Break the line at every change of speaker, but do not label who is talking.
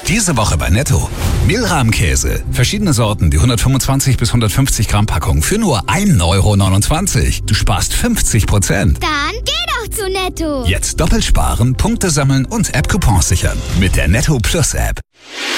Diese Woche bei Netto. Milrahmkäse. Verschiedene Sorten, die 125 bis 150 Gramm Packung für nur 1,29 €. Du sparst 50%.
Dann geh doch zu Netto.
Jetzt doppelt sparen, Punkte sammeln und App-Coupons sichern. Mit der Netto Plus App.